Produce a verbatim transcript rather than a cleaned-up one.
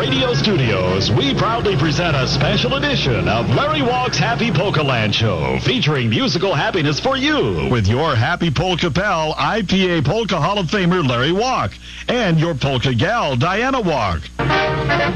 Radio Studios, we proudly present a special edition of Larry Walk's Happy Polka Land Show, featuring musical happiness for you with your Happy Polka pal, I P A Polka Hall of Famer Larry Walk, and your polka gal, Diana Walk.